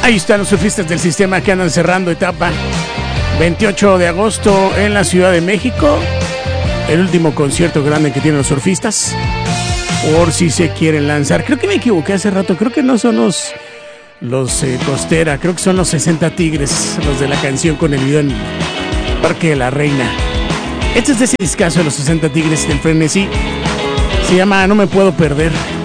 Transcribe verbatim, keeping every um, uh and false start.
Ahí están los surfistas del sistema que andan cerrando etapa. veintiocho de agosto en la Ciudad de México. El último concierto grande que tienen los surfistas. Por si se quieren lanzar. Creo que me equivoqué hace rato. Creo que no son los, los eh, Costera. Creo que son los sesenta Tigres. Los de la canción con el video en Parque de la Reina. Este es de ese discazo de los sesenta Tigres del Frenesí. Se llama No Me Puedo Perder.